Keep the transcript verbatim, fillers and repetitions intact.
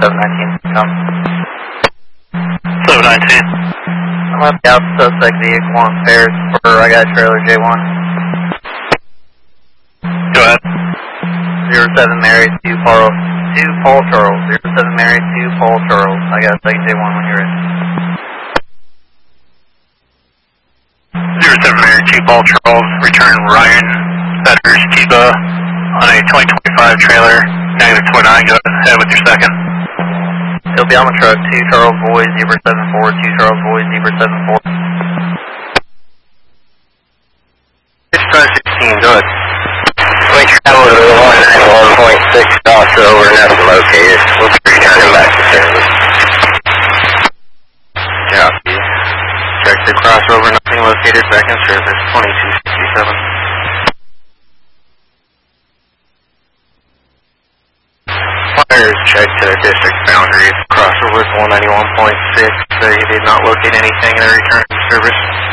seven nineteen, come. seven nineteen. I'm up out suspect vehicle on Paris for, I got trailer J one. Go ahead. zero seven Mary, two Paul, two Paul Charles. zero seven Mary, two Paul Charles. I got second J one when you're ready. zero seven Mary, two Paul Charles, return Ryan Fetters, Tiba, on a twenty twenty-five trailer, negative twenty-nine, go ahead with your second. He'll be on the truck, two Charles Boys, zebra seven four, two Charles Boys, zebra seven four. fifty-five sixteen, go ahead. We travel to one ninety-one point six, crossover, nothing located. We'll be returning back to service. Copy. Check the crossover, nothing located, back in service, twenty-two sixty-seven. Flyers check to the district boundaries. Crossover is one ninety-one point six. They did not locate anything in their return to service.